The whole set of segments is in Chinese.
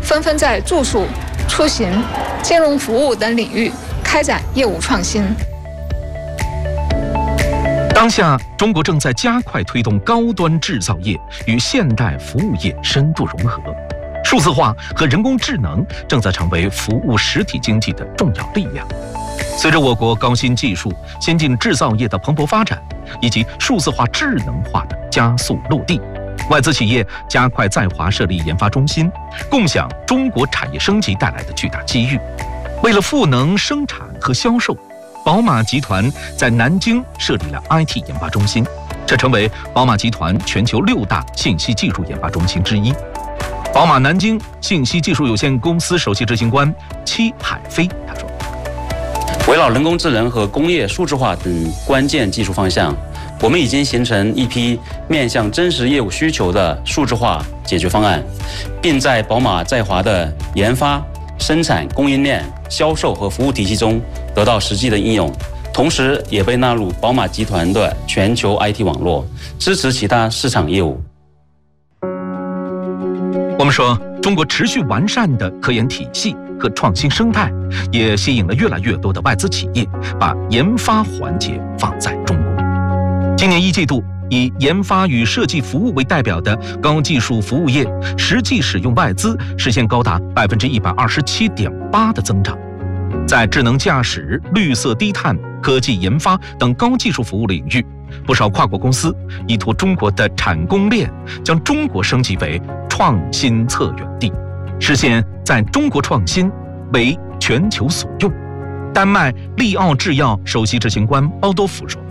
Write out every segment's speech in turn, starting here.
纷纷在住宿、出行、金融服务等领域开展业务创新。 当下，中国正在加快推动高端制造业与现代服务业深度融合，数字化和人工智能正在成为服务实体经济的重要力量。随着我国高新技术、先进制造业的蓬勃发展，以及数字化智能化的加速落地，外资企业加快在华设立研发中心，共享中国产业升级带来的巨大机遇。为了赋能生产和销售，宝马集团在南京设立了 IT 研发中心，这成为宝马集团全球6大信息技术研发中心之一。宝马南京信息技术有限公司首席执行官戚海飞他说：“ 围绕人工智能和工业数字化等关键技术方向，我们已经形成一批面向真实业务需求的数字化解决方案，并在宝马在华的研发、生产、供应链、销售和服务体系中得到实际的应用，同时也被纳入宝马集团的全球 IT 网络，支持其他市场业务。” 我们说，中国持续完善的科研体系和创新生态，也吸引了越来越多的外资企业把研发环节放在中国。今年1季度，以研发与设计服务为代表的高技术服务业实际使用外资实现高达127.8%的增长。在智能驾驶、绿色低碳、科技研发等高技术服务领域，不少跨国公司依托中国的产供链，将中国升级为创新策源地，实现在中国创新为全球所用。丹麦利奥制药首席执行官包多夫说：“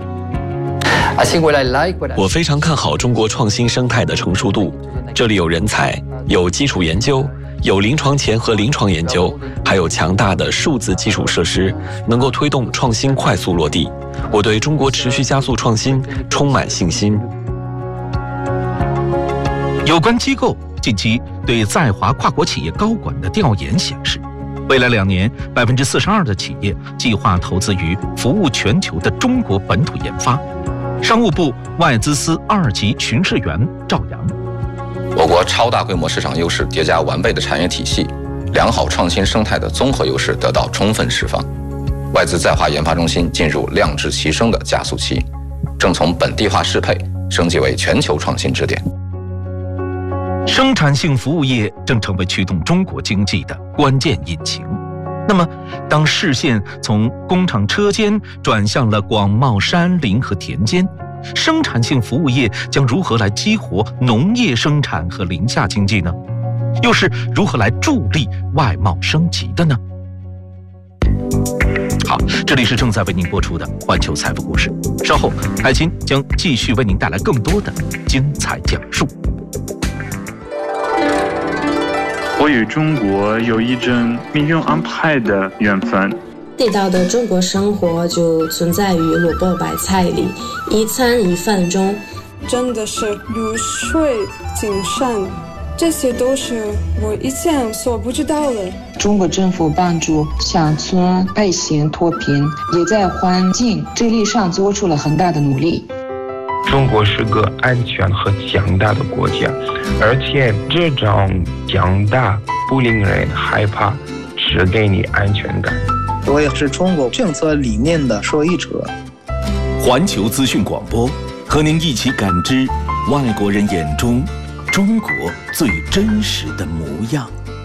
我非常看好中国创新生态的成熟度，这里有人才，有基础研究，有临床前和临床研究，还有强大的数字基础设施，能够推动创新快速落地。我对中国持续加速创新充满信心。” 有关机构近期对在华跨国企业高管的调研显示，未来2年，42%的企业计划投资于服务全球的中国本土研发。商务部外资司2级巡视员赵阳：“ 我国超大规模市场优势叠加完备的产业体系，良好创新生态的综合优势得到充分释放。外资在华研发中心进入量质齐升的加速期，正从本地化适配升级为全球创新支点。” 生产性服务业正成为驱动中国经济的关键引擎。那么，当视线从工厂车间转向了广袤山林和田间，生产性服务业将如何来激活农业生产和林下经济呢？又是如何来助力外贸升级的呢？好，这里是正在为您播出的环球财富故事，稍后海清将继续为您带来更多的精彩讲述。 我与中国有一种命运安排的缘分。 地道的中国生活就存在于萝卜白菜里，一餐一饭中。 真的是如水精深，这些都是我以前所不知道的。 中国政府帮助乡村百姓脱贫，也在环境治理上做出了很大的努力。 中国是个安全和强大的国家，而且这种强大不令人害怕，只给你安全感。 我也是中国政策理念的受益者。 环球资讯广播，和您一起感知外国人眼中中国最真实的模样。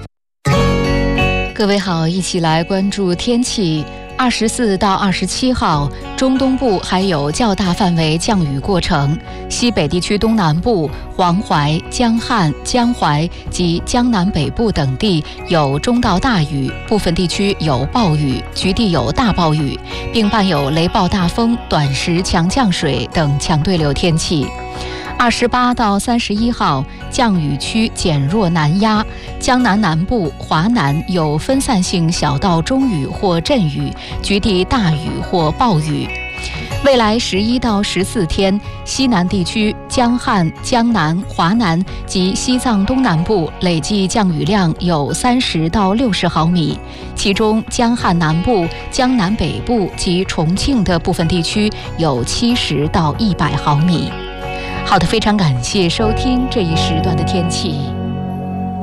各位好，一起来关注天气。24到27号，中东部还有较大范围降雨过程，西北地区东南部、黄淮、江汉、江淮及江南北部等地有中到大雨，部分地区有暴雨，局地有大暴雨，并伴有雷暴大风、短时强降水等强对流天气。28到31号，降雨区减弱南压，江南南部、华南有分散性小到中雨或阵雨，局地大雨或暴雨。未来11到14天，西南地区、江汉、江南、华南及西藏东南部累计降雨量有30到60毫米，其中江汉南部、江南北部及重庆的部分地区有70到100毫米。好的，非常感谢收听这一时段的天气。